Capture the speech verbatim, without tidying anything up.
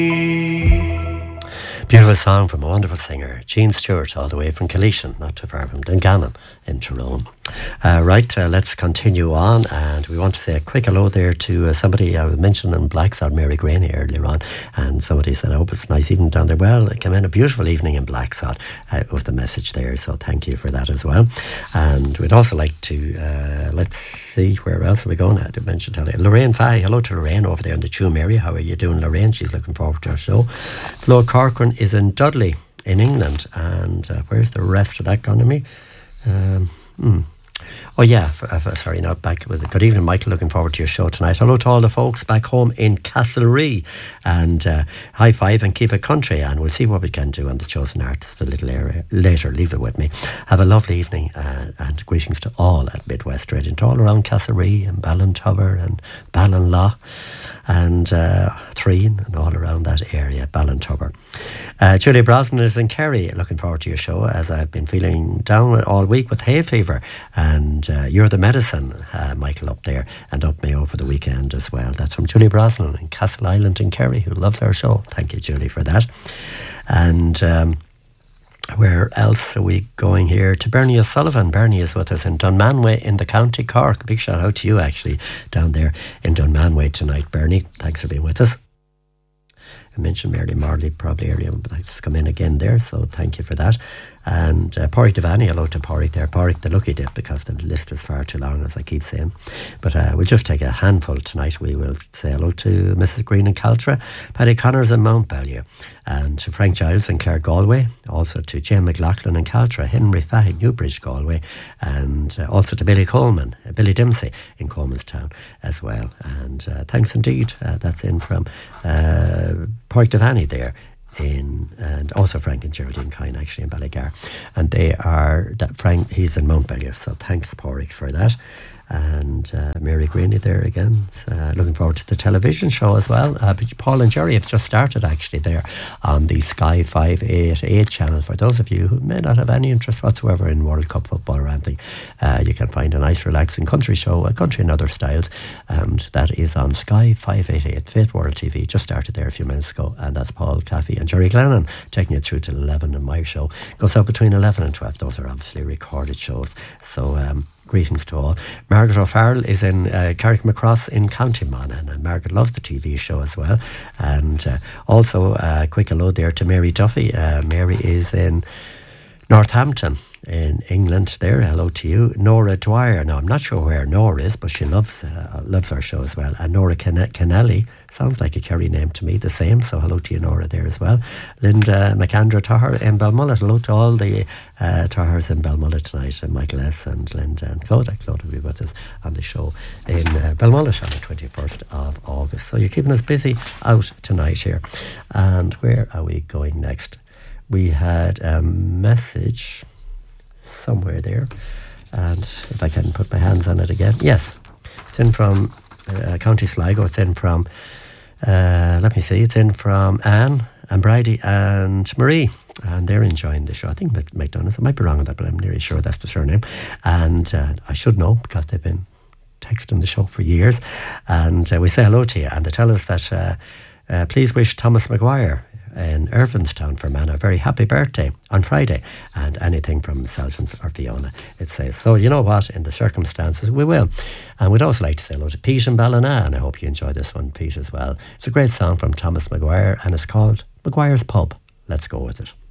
Beautiful song from a wonderful singer, Jean Stewart, all the way from Caleishan, not too far from Dungannon in Tyrone. Uh, right, uh, let's continue on, and we want to say a quick hello there to uh, somebody I was mentioning in Blacksod, Mary Graney, earlier on, and somebody said, I hope it's a nice evening down there. Well, it came in a beautiful evening in Blacksod uh, with the message there, so thank you for that as well. And we'd also like to, uh, let's see, where else are we going? I did mention tell you. Lorraine Fay, hello to Lorraine over there in the Tuam area. How are you doing, Lorraine? She's looking forward to our show. Flo Corcoran is in Dudley in England, and uh, where's the rest of that gone to me? Um, hmm. Oh yeah, for, uh, sorry, not back. Good evening, Michael. Looking forward to your show tonight. Hello to all the folks back home in Castlerea, and uh, high five and keep it country. And we'll see what we can do on the Chosen Artist a little area later. Leave it with me. Have a lovely evening, uh, and greetings to all at Midwest Radio, to all around Castlerea and Ballintover and Ballinlaw and uh, Threen and all around that area, Ballintover. Uh, Julia Brosnan is in Kerry. Looking forward to your show, as I've been feeling down all week with hay fever, and uh, you're the medicine, uh, Michael, up there, and up me over the weekend as well. That's from Julia Brosnan in Castle Island in Kerry, who loves our show. Thank you, Julie, for that. And um, where else are we going here? To Bernie O'Sullivan. Bernie is with us in Dunmanway in the County Cork. Big shout out to you, actually, down there in Dunmanway tonight, Bernie. Thanks for being with us. I mentioned Mary Marley probably earlier, but I've just come in again there, so thank you for that. And uh, Pádraig Devaney, hello to Pádraig there. Pádraig, the lucky dip, because the list is far too long, as I keep saying. But uh, we'll just take a handful tonight. We will say hello to Missus Green in Caltra, Paddy Connors in Mount Balliol, and to Frank Giles in Clare Galway, also to Jane McLaughlin in Caltra, Henry Fahy, Newbridge Galway, and uh, also to Billy Coleman, uh, Billy Dempsey in Colemanstown as well. And uh, thanks indeed. Uh, that's in from uh, Pádraig Devaney there. In and also Frank and Geraldine Kine actually in Ballygar, and they are that Frank, he's in Mount Balliol, so thanks Pádraig for that. And uh, Mary Greeny there again, uh, looking forward to the television show as well. Uh, Paul and Jerry have just started actually there on the Sky five eighty-eight channel. For those of you who may not have any interest whatsoever in World Cup football or anything, uh, you can find a nice relaxing country show, a country in other styles, and that is on Sky five eighty-eight, Fifth World T V. Just started there a few minutes ago, and that's Paul Claffey and Jerry Glennon taking you through to eleven, and my show goes out between eleven and twelve. Those are obviously recorded shows, so um greetings to all. Margaret O'Farrell is in uh, Carrickmacross in County Monaghan, and Margaret loves the T V show as well. And uh, also a uh, quick hello there to Mary Duffy. Uh, Mary is in Northampton in England there. Hello to you. Nora Dwyer. Now, I'm not sure where Nora is, but she loves uh, loves our show as well. And Nora Ken- Kennelly, sounds like a Kerry name to me, the same. So hello to you, Nora, there as well. Linda McAndrew Tahar in Belmullet. Hello to all the uh, Tahars in Belmullet tonight, and Michael S. and Linda and Claude. Claude will be with us on the show in uh, Belmullet on the twenty-first of August. So you're keeping us busy out tonight here. And where are we going next? We had a message somewhere there, and if I can put my hands on it again, yes, it's in from uh, County Sligo. It's in from uh, let me see, it's in from Anne and Bridie and Marie, and they're enjoying the show. I think McDonald's, I might be wrong on that, but I'm nearly sure that's the surname, and uh, I should know because they've been texting the show for years. And uh, we say hello to you, and they tell us that uh, uh, please wish Thomas Maguire in Irvinstown for man a very happy birthday on Friday, and anything from himself and or Fiona, it says. So you know what, in the circumstances we will. And we'd also like to say hello to Pete and Ballina, and I hope you enjoy this one, Pete, as well. It's a great song from Thomas Maguire, and it's called Maguire's Pub. Let's go with it.